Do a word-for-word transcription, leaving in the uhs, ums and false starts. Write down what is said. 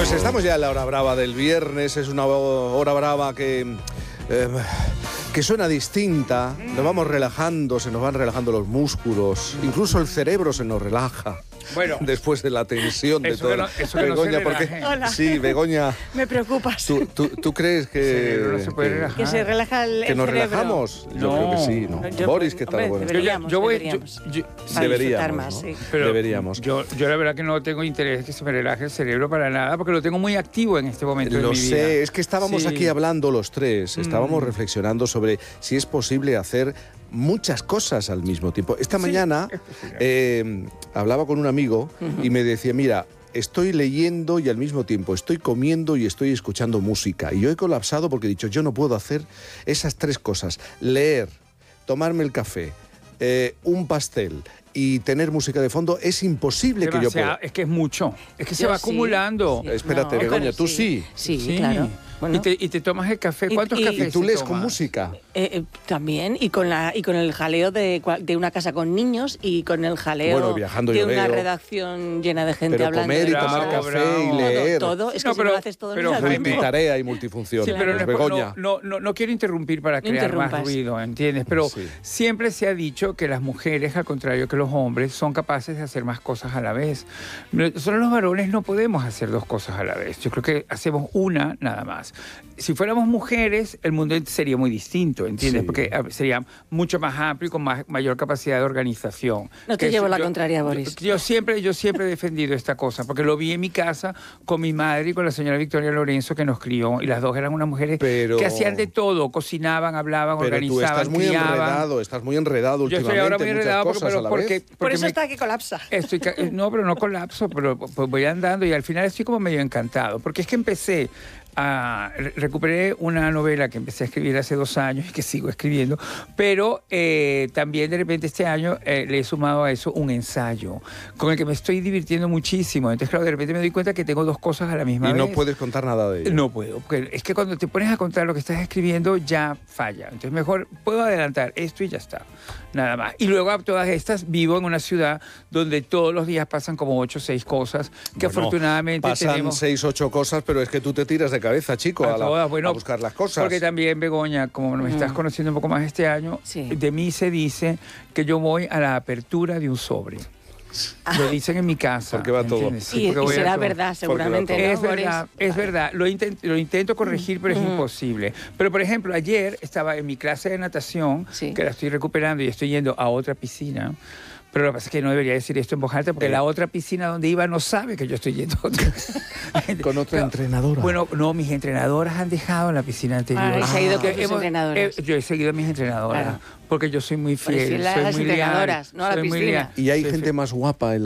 Pues estamos ya en la hora brava del viernes, es una hora brava que, eh, que suena distinta, nos vamos relajando, se nos van relajando los músculos, incluso el cerebro se nos relaja. Bueno, después de la tensión de todo. No, Begoña, no porque Hola. Sí, Begoña. Me preocupas. ¿Tú, tú, tú crees que no se puede relajar? Que se relaja el, que el nos cerebro. relajamos? Yo no. creo que sí, ¿no? Yo, Boris, ¿qué tal? Hombre, Bueno, deberíamos, yo, yo voy, deberíamos. Yo, yo, Para deberíamos, más, ¿no? sí. Pero deberíamos. Yo, yo la verdad que no tengo interés que se me relaje el cerebro para nada, porque lo tengo muy activo en este momento Lo de mi vida. sé, es que estábamos Sí. aquí hablando los tres, estábamos Mm. reflexionando sobre si es posible hacer muchas cosas al mismo tiempo. Esta Sí, mañana es posible. eh, hablaba con un amigo Uh-huh. y me decía, mira, estoy leyendo y al mismo tiempo estoy comiendo y estoy escuchando música. Y yo he colapsado porque he dicho, yo no puedo hacer esas tres cosas. Leer, tomarme el café, eh, un pastel y tener música de fondo es imposible que yo Demasiado, pueda. Es que es mucho. Es que se Yo va sí, acumulando. sí. Espérate, No, Begoña, pero tú sí. Sí, Sí. claro. Bueno, ¿Y, te, y te tomas el café. Y- ¿Cuántos y- cafés Y tú te lees tomas? con música. eh, eh, también, y con, la, y con el jaleo de, cua- de una casa con niños y con el jaleo Bueno, viajando de yo una veo. redacción llena de gente Pero hablando. comer de y Bravo, tomar cosas. café y bravo. leer. Todo, todo, es que No, si pero- no lo haces todo pero al mismo tiempo. Multitarea y multifunción. Sí, pero no, es por- Begoña. no, no, no quiero interrumpir para No crear más interrumpas. ruido, ¿entiendes? Pero Sí. siempre se ha dicho que las mujeres, al contrario que los hombres, son capaces de hacer más cosas a la vez. Nosotros los varones no podemos hacer dos cosas a la vez. Yo creo que hacemos una nada más. Si fuéramos mujeres, el mundo sería muy distinto, ¿entiendes? Sí. Porque ah, sería mucho más amplio y con más, mayor capacidad de organización. No te Que llevo eso- la yo- contraria, yo- Boris. Yo, siempre, yo siempre he defendido esta cosa, porque lo vi en mi casa con mi madre y con la señora Victoria Lorenzo, que nos crió, y las dos eran unas mujeres Pero- que hacían de todo, cocinaban, hablaban, Pero tú organizaban, estás muy criaban. enredado, estás muy enredado Yo últimamente. estoy ahora muy muchas enredado porque, cosas pero a la porque, vez. Por porque eso me- está que colapsa. Estoy, ca- no, pero no colapso, pero pues voy andando y al final estoy como medio encantado, porque es que empecé a... re- recuperé una novela que empecé a escribir hace dos años y que sigo escribiendo, pero eh, también de repente este año eh, le he sumado a eso un ensayo, con el que me estoy divirtiendo muchísimo. Entonces, claro, de repente me doy cuenta que tengo dos cosas a la misma Y vez. no puedes contar nada de ello. No puedo, porque es que cuando te pones a contar lo que estás escribiendo ya falla. Entonces mejor puedo adelantar esto y ya está, nada más. Y luego a todas estas vivo en una ciudad donde todos los días pasan como ocho o seis cosas que Bueno, afortunadamente pasan tenemos... seis, ocho cosas, pero es que tú te tiras de cabeza, chico, a, a la- todas, bueno, a buscar las cosas. Porque también, Begoña, como me estás conociendo un poco más este año, Sí. de mí se dice que yo voy a la apertura de un sobre. Lo dicen en mi casa. Porque va todo. ¿entiendes? Sí, Y, porque y voy a será todo. verdad, seguramente. todo. ¿no, Es Boris? verdad, es verdad. Lo, intent- lo intento corregir, pero es imposible. Pero, por ejemplo, ayer estaba en mi clase de natación, Sí. que la estoy recuperando y estoy yendo a otra piscina. Pero lo que pasa es que no debería decir esto en voz alta porque Eh. la otra piscina donde iba no sabe que yo estoy yendo a otra. Con otra No, entrenadora. Bueno, no, mis entrenadoras han dejado la piscina anterior. Ah, he seguido con Que tus hemos- entrenadoras. eh, yo he seguido a mis entrenadoras Claro. porque yo soy muy Pues fiel. sí, las soy muy leal, entrenadoras, no a la soy muy piscina. leal. Y hay Soy gente fiel. más guapa en la